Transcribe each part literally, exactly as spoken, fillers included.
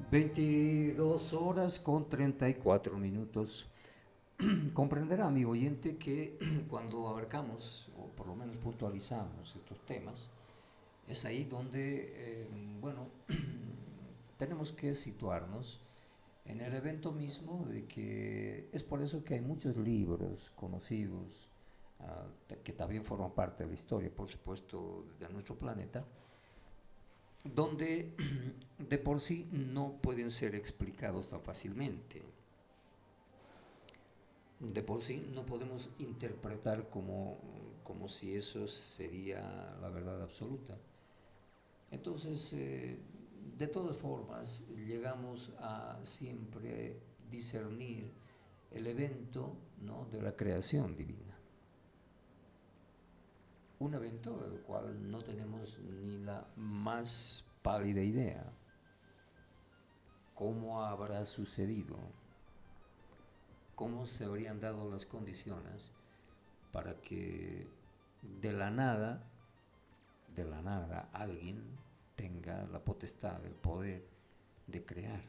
Veintidós horas con treinta y cuatro minutos. Comprenderá, amigo oyente, que cuando abarcamos, o por lo menos puntualizamos estos temas, es ahí donde, eh, bueno, tenemos que situarnos en el evento mismo, de que es por eso que hay muchos libros conocidos, uh, que también forman parte de la historia, por supuesto, de nuestro planeta, donde de por sí no pueden ser explicados tan fácilmente. De por sí no podemos interpretar como, como si eso sería la verdad absoluta. Entonces, eh, de todas formas, llegamos a siempre discernir el evento, ¿no?, de la creación divina. Un evento del cual no tenemos ni la más pálida idea. ¿Cómo habrá sucedido? ¿Cómo se habrían dado las condiciones para que de la nada, de la nada, alguien tenga la potestad, el poder de crear?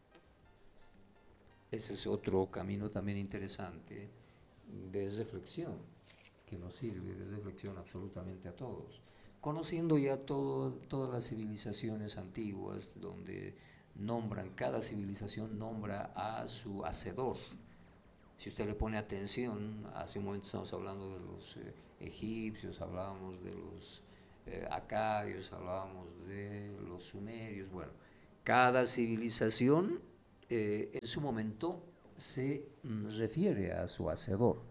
Ese es otro camino también interesante de reflexión, que nos sirve de reflexión absolutamente a todos. Conociendo ya todo, todas las civilizaciones antiguas, donde nombran, cada civilización nombra a su hacedor. Si usted le pone atención, hace un momento estamos hablando de los eh, egipcios, hablábamos de los eh, acadios, hablábamos de los sumerios. Bueno, cada civilización eh, en su momento se mm, refiere a su hacedor.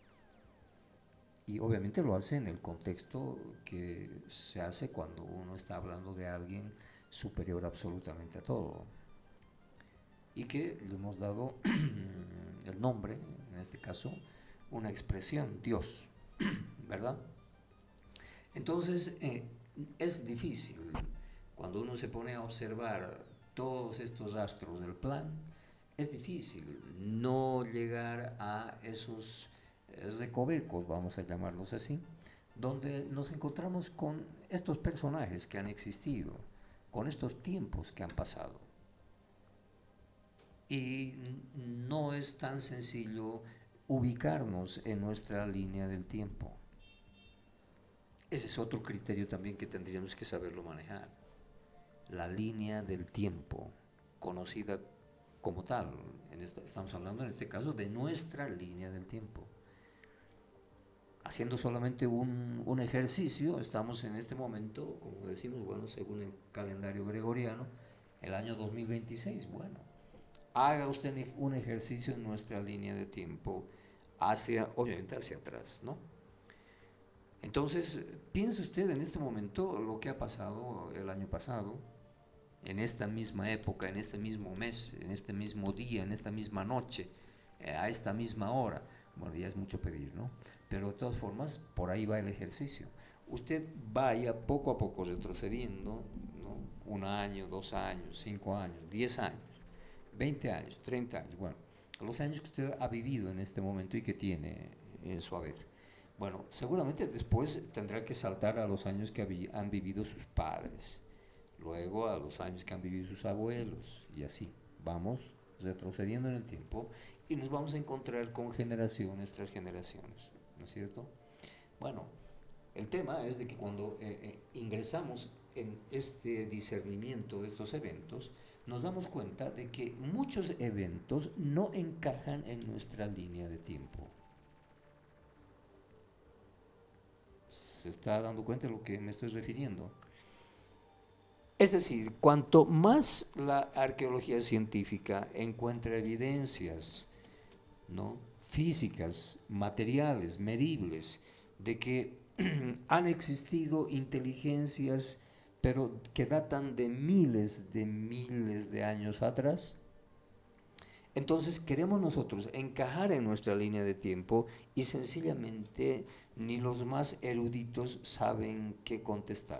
Y obviamente lo hace en el contexto que se hace cuando uno está hablando de alguien superior absolutamente a todo. Y que le hemos dado el nombre, en este caso, una expresión, Dios, ¿verdad? Entonces, eh, es difícil cuando uno se pone a observar todos estos astros del plan, es difícil no llegar a esos eh, recovecos, vamos a llamarlos así, donde nos encontramos con estos personajes que han existido, con estos tiempos que han pasado. Y no es tan sencillo ubicarnos en nuestra línea del tiempo. Ese es otro criterio también que tendríamos que saberlo manejar. La línea del tiempo, conocida como tal. En esta, estamos hablando en este caso de nuestra línea del tiempo. Haciendo solamente un, un ejercicio, estamos en este momento, como decimos, bueno, según el calendario gregoriano, el año dos mil veintiséis. Bueno, haga usted un ejercicio en nuestra línea de tiempo, hacia, obviamente hacia atrás, ¿no? Entonces, piense usted en este momento lo que ha pasado el año pasado, en esta misma época, en este mismo mes, en este mismo día, en esta misma noche, eh, a esta misma hora. Bueno, ya es mucho pedir, ¿no? Pero de todas formas, por ahí va el ejercicio. Usted vaya poco a poco retrocediendo, ¿no? Un año, dos años, cinco años, diez años, veinte años, treinta años, bueno, los años que usted ha vivido en este momento y que tiene en su haber. Bueno, seguramente después tendrá que saltar a los años que han vivido sus padres, luego a los años que han vivido sus abuelos, y así vamos retrocediendo en el tiempo y nos vamos a encontrar con generaciones tras generaciones, ¿no es cierto? Bueno, el tema es de que cuando eh, eh, ingresamos en este discernimiento de estos eventos, nos damos cuenta de que muchos eventos no encajan en nuestra línea de tiempo. ¿Se está dando cuenta de lo que me estoy refiriendo? Es decir, cuanto más la arqueología científica encuentra evidencias, ¿no?, físicas, materiales, medibles, de que han existido inteligencias, pero que datan de miles de miles de años atrás, entonces queremos nosotros encajar en nuestra línea de tiempo y sencillamente ni los más eruditos saben qué contestar.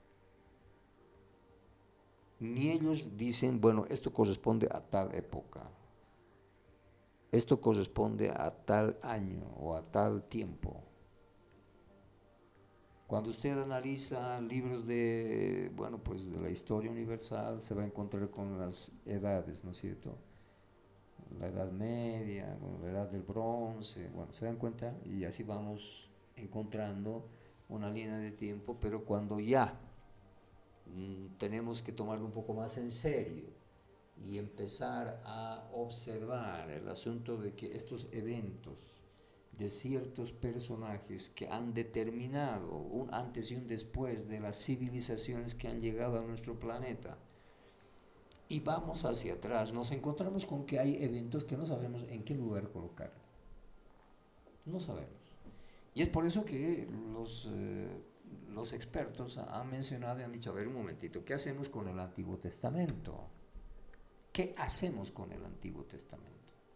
Ni ellos dicen, bueno, esto corresponde a tal época, esto corresponde a tal año o a tal tiempo. Cuando usted analiza libros de, bueno, pues de la historia universal, se va a encontrar con las edades, ¿no es cierto? La Edad Media, bueno, la Edad del Bronce, bueno, se dan cuenta y así vamos encontrando una línea de tiempo, pero cuando ya mm, tenemos que tomarlo un poco más en serio y empezar a observar el asunto de que estos eventos de ciertos personajes que han determinado un antes y un después de las civilizaciones que han llegado a nuestro planeta, y vamos hacia atrás, nos encontramos con que hay eventos que no sabemos en qué lugar colocar. No sabemos. Y es por eso que los, eh, los expertos han mencionado y han dicho, a ver un momentito, ¿qué hacemos con el Antiguo Testamento? ¿Qué hacemos con el Antiguo Testamento?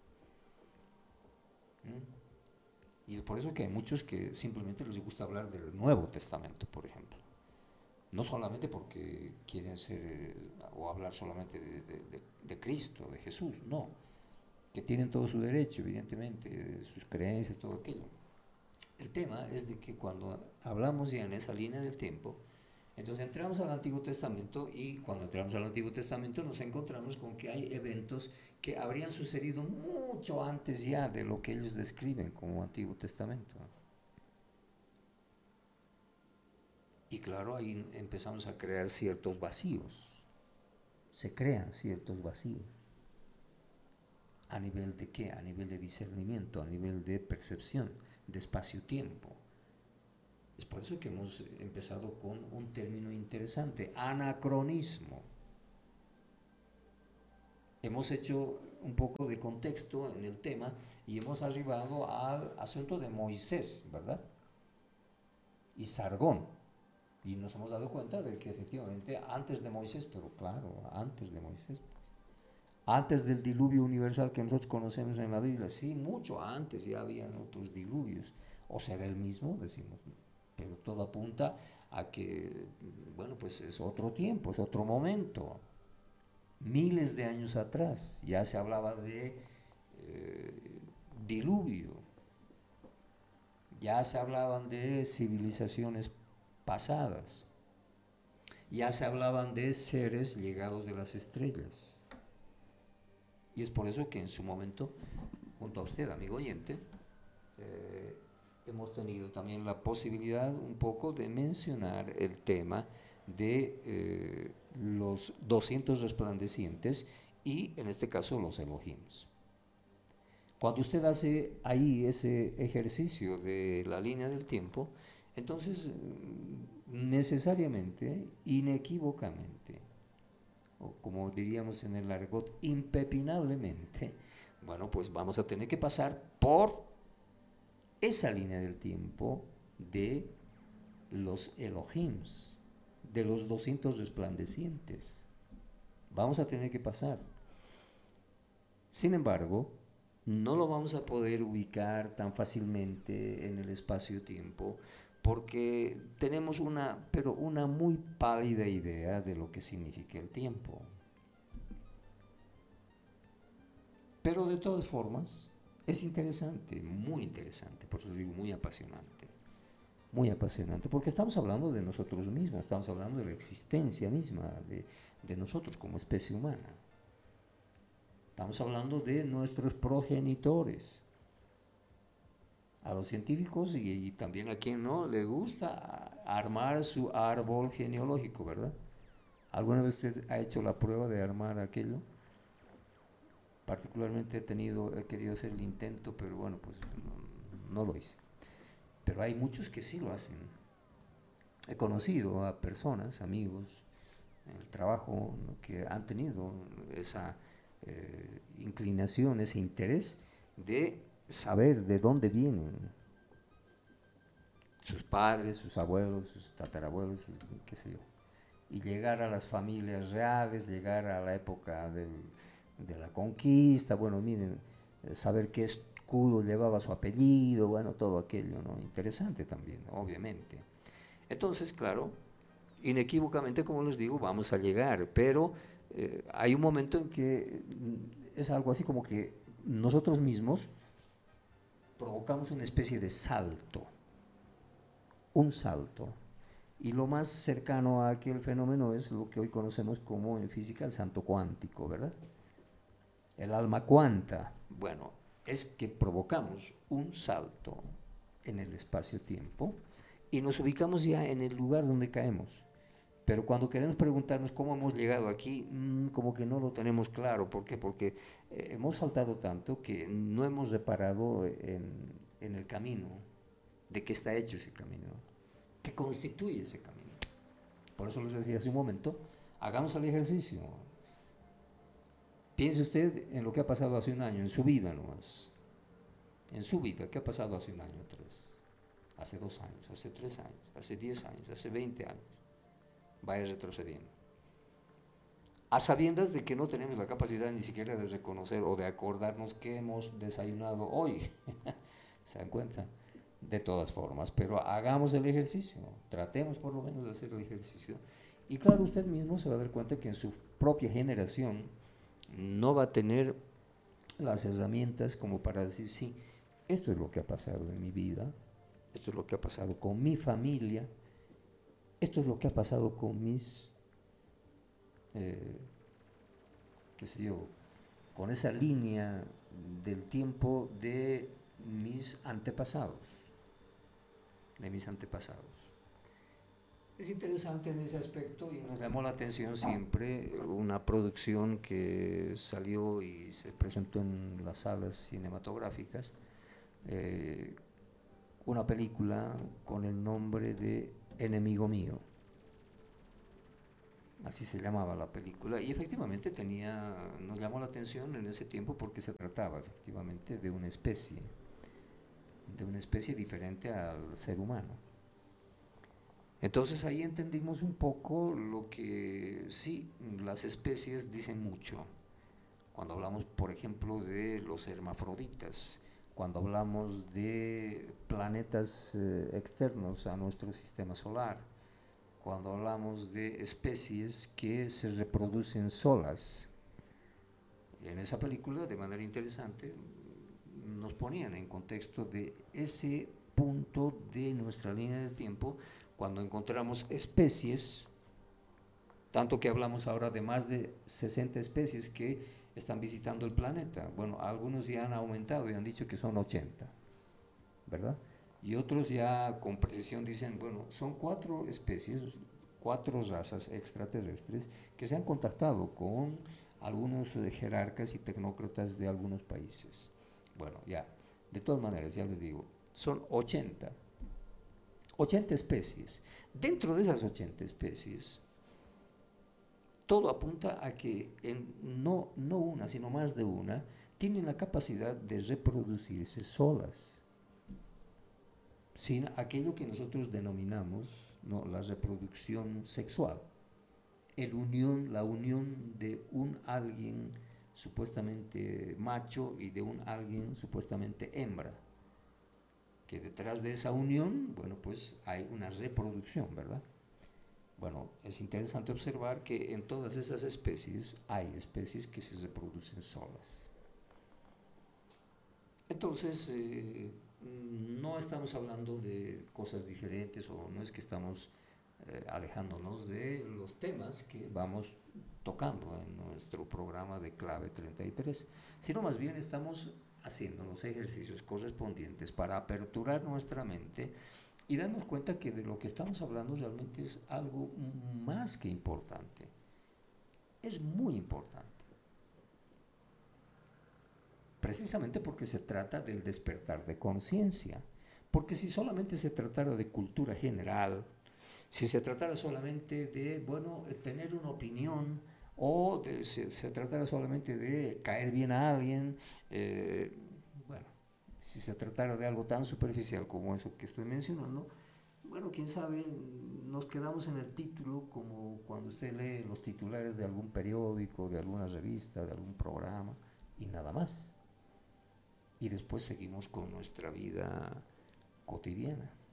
¿Mm? Y es por eso que hay muchos que simplemente les gusta hablar del Nuevo Testamento, por ejemplo. No solamente porque quieren ser eh, o hablar solamente de, de, de, de Cristo, de Jesús, no. Que tienen todo su derecho, evidentemente, de sus creencias, todo aquello. El tema es de que cuando hablamos ya en esa línea del tiempo, entonces entramos al Antiguo Testamento y cuando entramos al Antiguo Testamento nos encontramos con que hay eventos que habrían sucedido mucho antes ya de lo que ellos describen como Antiguo Testamento. Y claro, ahí empezamos a crear ciertos vacíos. Se crean ciertos vacíos. ¿A nivel de qué? A nivel de discernimiento, a nivel de percepción, de espacio-tiempo. Es por eso que hemos empezado con un término interesante, anacronismo. Hemos hecho un poco de contexto en el tema y hemos arribado al asunto de Moisés, ¿verdad? Y Sargón. Y nos hemos dado cuenta de que efectivamente antes de Moisés, pero claro, antes de Moisés, antes del diluvio universal que nosotros conocemos en la Biblia, sí, mucho antes ya habían otros diluvios. O será el mismo, decimos, pero todo apunta a que, bueno, pues es otro tiempo, es otro momento. Miles de años atrás ya se hablaba de eh, diluvio, ya se hablaban de civilizaciones pasadas, ya se hablaban de seres llegados de las estrellas. Y es por eso que en su momento, junto a usted, amigo oyente, eh, hemos tenido también la posibilidad un poco de mencionar el tema de eh, los doscientos resplandecientes y en este caso los Elohims. Cuando usted hace ahí ese ejercicio de la línea del tiempo, entonces necesariamente, inequívocamente, o como diríamos en el argot, impepinablemente, bueno, pues vamos a tener que pasar por esa línea del tiempo de los Elohims, de los doscientos resplandecientes. Vamos a tener que pasar. Sin embargo, no lo vamos a poder ubicar tan fácilmente en el espacio-tiempo porque tenemos una, pero una muy pálida idea de lo que significa el tiempo. Pero de todas formas, es interesante, muy interesante, por eso digo muy apasionante, muy apasionante, porque estamos hablando de nosotros mismos, estamos hablando de la existencia misma de, de nosotros como especie humana. Estamos hablando de nuestros progenitores. A los científicos y, y también a quien no le gusta armar su árbol genealógico, ¿verdad? ¿Alguna vez usted ha hecho la prueba de armar aquello? Particularmente he tenido, he querido hacer el intento, pero bueno, pues no, no lo hice. Pero hay muchos que sí lo hacen. He conocido a personas, amigos, en el trabajo, ¿no?, que han tenido esa eh, inclinación, ese interés de saber de dónde vienen sus padres, sus abuelos, sus tatarabuelos, qué sé yo, y llegar a las familias reales, llegar a la época del, de la conquista, bueno, miren, saber qué escudo llevaba su apellido, bueno, todo aquello, ¿no? Interesante también, obviamente. Entonces, claro, inequívocamente, como les digo, vamos a llegar, pero eh, hay un momento en que es algo así como que nosotros mismos provocamos una especie de salto, un salto. Y lo más cercano a aquel fenómeno es lo que hoy conocemos como en física el salto cuántico, ¿verdad? El alma cuanta. Bueno, es que provocamos un salto en el espacio-tiempo y nos ubicamos ya en el lugar donde caemos. Pero cuando queremos preguntarnos cómo hemos llegado aquí, mmm, como que no lo tenemos claro. ¿Por qué? Porque eh, hemos saltado tanto que no hemos reparado en, en el camino, de qué está hecho ese camino, qué constituye ese camino. Por eso les decía hace un momento, hagamos el ejercicio. Piense usted en lo que ha pasado hace un año, en su vida nomás. En su vida, ¿qué ha pasado hace un año, tres? Hace dos años, hace tres años, hace diez años, hace veinte años. Vaya retrocediendo. A sabiendas de que no tenemos la capacidad ni siquiera de reconocer o de acordarnos que hemos desayunado hoy. ¿Se dan cuenta? De todas formas, pero hagamos el ejercicio, tratemos por lo menos de hacer el ejercicio. Y claro, usted mismo se va a dar cuenta que en su propia generación no va a tener las herramientas como para decir, sí, esto es lo que ha pasado en mi vida, esto es lo que ha pasado con mi familia, esto es lo que ha pasado con mis, eh, qué sé yo, con esa línea del tiempo de mis antepasados, de mis antepasados. Es interesante en ese aspecto y nos llamó la atención siempre una producción que salió y se presentó en las salas cinematográficas, eh, una película con el nombre de Enemigo Mío. Así se llamaba la película y efectivamente tenía, nos llamó la atención en ese tiempo porque se trataba efectivamente de una especie, de una especie diferente al ser humano. Entonces ahí entendimos un poco lo que sí, las especies dicen mucho. Cuando hablamos, por ejemplo, de los hermafroditas, cuando hablamos de planetas eh, externos a nuestro sistema solar, cuando hablamos de especies que se reproducen solas. En esa película, de manera interesante, nos ponían en contexto de ese punto de nuestra línea de tiempo cuando encontramos especies, tanto que hablamos ahora de más de sesenta especies que están visitando el planeta. Bueno, algunos ya han aumentado y han dicho que son ochenta, ¿verdad? Y otros ya con precisión dicen, bueno, son cuatro especies, cuatro razas extraterrestres que se han contactado con algunos eh, jerarcas y tecnócratas de algunos países. Bueno, ya, de todas maneras, ya les digo, son ochenta, ochenta especies. Dentro de esas ochenta especies, todo apunta a que en no, no una, sino más de una, tienen la capacidad de reproducirse solas, sin aquello que nosotros denominamos, ¿no?, la reproducción sexual, el unión, la unión de un alguien supuestamente macho y de un alguien supuestamente hembra, que detrás de esa unión, bueno, pues hay una reproducción, ¿verdad? Bueno, es interesante observar que en todas esas especies hay especies que se reproducen solas. Entonces, eh, no estamos hablando de cosas diferentes o no es que estamos eh, alejándonos de los temas que vamos tocando en nuestro programa de Clave treinta y tres, sino más bien estamos haciendo los ejercicios correspondientes para aperturar nuestra mente y darnos cuenta que de lo que estamos hablando realmente es algo más que importante, es muy importante. Precisamente porque se trata del despertar de conciencia. Porque si solamente se tratara de cultura general, si se tratara solamente de, bueno, tener una opinión, o de, se, se tratara solamente de caer bien a alguien, eh, bueno, si se tratara de algo tan superficial como eso que estoy mencionando, bueno, quién sabe, nos quedamos en el título como cuando usted lee los titulares de algún periódico, de alguna revista, de algún programa, y nada más. Y después seguimos con nuestra vida cotidiana.